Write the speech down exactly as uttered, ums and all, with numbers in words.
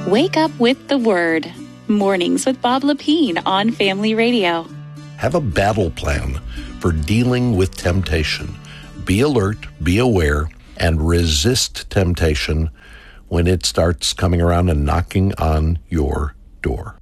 Wake up with the Word. Mornings with Bob Lepine on Family Radio. Have a battle plan for dealing with temptation. Be alert, be aware, and resist temptation when it starts coming around and knocking on your door.